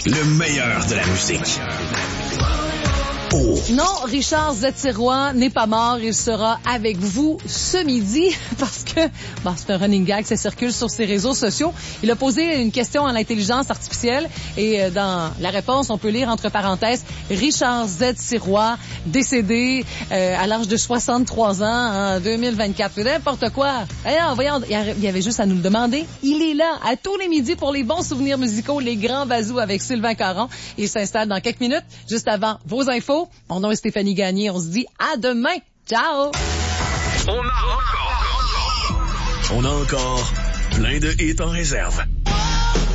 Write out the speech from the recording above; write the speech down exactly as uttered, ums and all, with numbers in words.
Le meilleur de la musique. Oh. Non, Richard Z-Sirois n'est pas mort. Il sera avec vous ce midi parce que bon, c'est un running gag, ça circule sur ses réseaux sociaux. Il a posé une question à l'intelligence artificielle et dans la réponse, on peut lire entre parenthèses Richard Z-Sirois, décédé euh, à l'âge de soixante-trois ans en deux mille vingt-quatre. N'importe quoi. Alors, voyons, il y avait juste à nous le demander. Il est là à tous les midis pour les bons souvenirs musicaux, les grands bazous avec Sylvain Caron. Il s'installe dans quelques minutes, juste avant vos infos. Mon nom est Stéphanie Gagné. On se dit à demain. Ciao! On a encore, on a encore plein de hits en réserve.